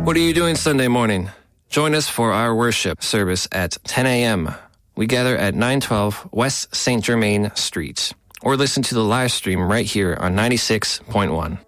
What are you doing Sunday morning? Join us for our worship service at 10 a.m. We gather at 912 West St. Germain Street, or listen to the live stream right here on 96.1.